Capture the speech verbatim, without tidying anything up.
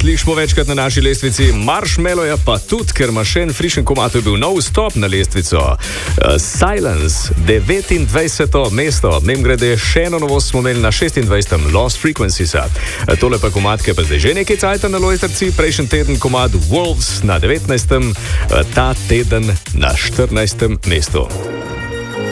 slišimo večkrat na naši lestvici, Marshmallow je pa tudi, ker ima še en frišen komad, je bil nov vstop na lestvico. Uh, Silence, devetindvajseto mesto, mnem grede še eno novost smo imeli na šestindvajsetem Lost Frequencies. Uh, tole pa komad, ki pa zdaj že nekaj cajta na lojtrci, prejšnji teden komad Wolves na devetnajstem, uh, ta teden na štirinajstem mestu.